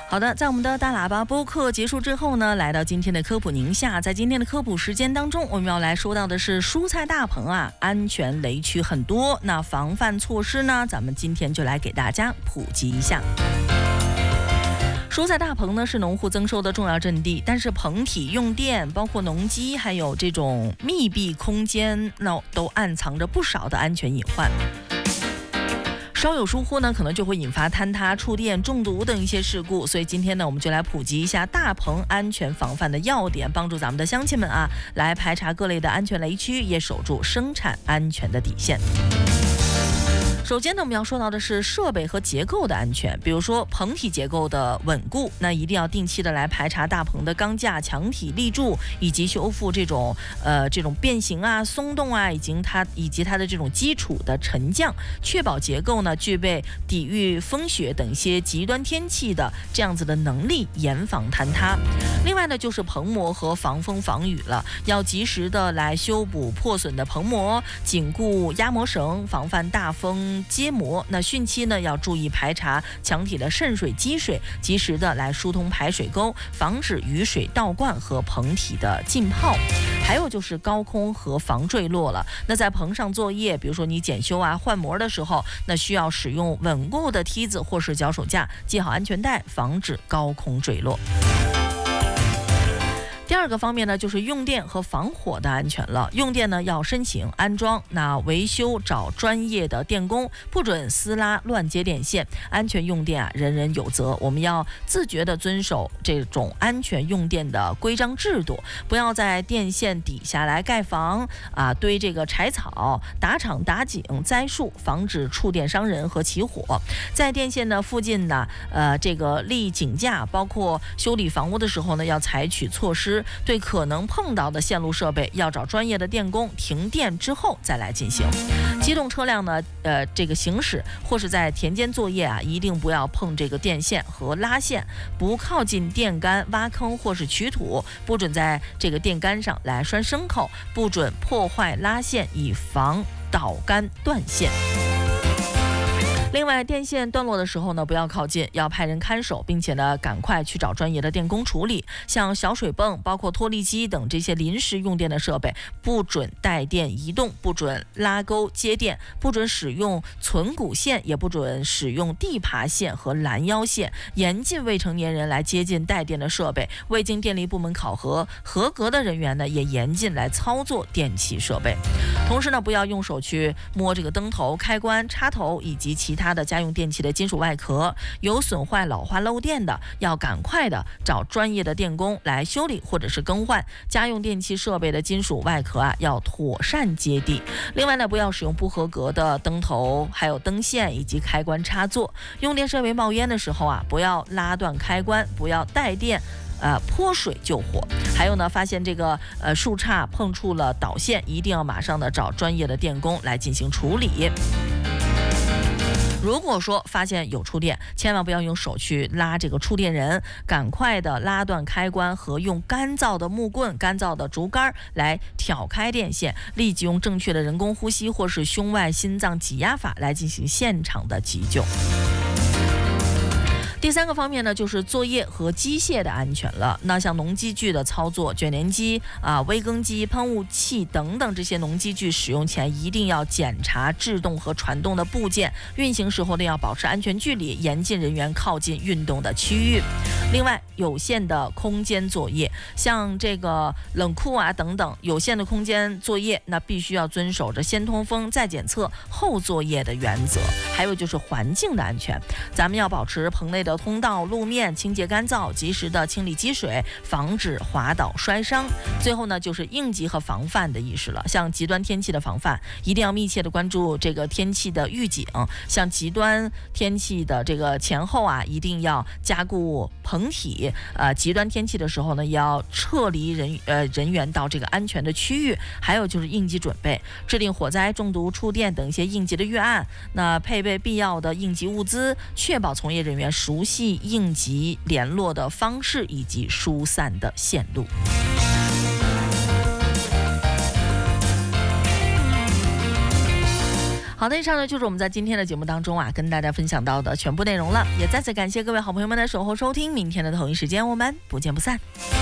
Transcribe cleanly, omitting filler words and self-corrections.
好的，在我们的大喇叭播客结束之后呢，来到今天的科普宁夏。在今天的科普时间当中，我们要来说到的是蔬菜大棚啊，安全雷区很多，那防范措施呢，咱们今天就来给大家普及一下。蔬菜大棚呢是农户增收的重要阵地，但是棚体用电，包括农机，还有这种密闭空间，那都暗藏着不少的安全隐患。稍有疏忽呢，可能就会引发坍塌、触电、中毒等一些事故。所以今天呢，我们就来普及一下大棚安全防范的要点，帮助咱们的乡亲们啊，来排查各类的安全雷区，也守住生产安全的底线。首先呢，我们要说到的是设备和结构的安全，比如说棚体结构的稳固，那一定要定期的来排查大棚的钢架、墙体、立柱，以及修复这种变形啊、松动啊，以及它的这种基础的沉降，确保结构呢具备抵御风雪等一些极端天气的这样子的能力，严防坍塌。另外呢，就是棚膜和防风防雨了，要及时的来修补破损的棚膜，紧固压膜绳，防范大风揭膜。那汛期呢，要注意排查墙体的渗水积水，及时的来疏通排水沟，防止雨水倒灌和棚体的浸泡。还有就是高空和防坠落了。那在棚上作业，比如说你检修啊、换膜的时候，那需要使用稳固的梯子或是脚手架，系好安全带，防止高空坠落。第二个方面呢，就是用电和防火的安全了。用电呢要申请安装，那维修找专业的电工，不准私拉乱接电线。安全用电啊，人人有责。我们要自觉地遵守这种安全用电的规章制度，不要在电线底下来盖房啊，堆这个柴草，打场打井栽树，防止触电伤人和起火。在电线的附近呢，这个立井架，包括修理房屋的时候呢，要采取措施。对可能碰到的线路设备，要找专业的电工，停电之后再来进行。机动车辆呢，这个行驶或是在田间作业啊，一定不要碰这个电线和拉线，不靠近电杆挖坑或是取土，不准在这个电杆上来拴牲口，不准破坏拉线，以防倒杆断线。另外，电线断落的时候呢，不要靠近，要派人看守，并且呢，赶快去找专业的电工处理。像小水泵、包括脱力机等这些临时用电的设备，不准带电移动，不准拉钩接电，不准使用存骨线，也不准使用地爬线和拦腰线。严禁未成年人来接近带电的设备。未经电力部门考核合格的人员呢，也严禁来操作电气设备。同时呢，不要用手去摸这个灯头、开关、插头以及其他的家用电器的金属外壳，有损坏、老化、漏电的，要赶快的找专业的电工来修理或者是更换。家用电器设备的金属外壳啊，要妥善接地。另外呢，不要使用不合格的灯头、还有灯线以及开关插座。用电设备冒烟的时候啊，不要拉断开关，不要带电泼水救火。还有呢，发现这个树杈碰触了导线，一定要马上的找专业的电工来进行处理。如果说发现有触电，千万不要用手去拉这个触电人，赶快的拉断开关和用干燥的木棍、干燥的竹竿来挑开电线，立即用正确的人工呼吸或是胸外心脏挤压法来进行现场的急救。第三个方面呢，就是作业和机械的安全了。那像农机具的操作，卷帘机微耕机、喷雾器等等这些农机具使用前一定要检查制动和传动的部件，运行时候呢要保持安全距离，严禁人员靠近运动的区域。另外，有限的空间作业，像这个冷库啊等等有限的空间作业，那必须要遵守着先通风、再检测、后作业的原则。还有就是环境的安全，咱们要保持棚内的通道、路面清洁干燥，及时的清理积水，防止滑倒摔伤。最后呢，就是应急和防范的意识了。像极端天气的防范，一定要密切的关注这个天气的预警。像极端天气的这个前后啊，一定要加固棚体。极端天气的时候呢，也要撤离人员到这个安全的区域。还有就是应急准备，制定火灾、中毒、触电等一些应急的预案。那配备必要的应急物资，确保从业人员熟悉应急联络的方式以及疏散的线路。 好的，以上呢就是我们在今天的节目当中啊跟大家分享到的全部内容了，也再次感谢各位好朋友们的守候收听，明天的同一时间我们不见不散。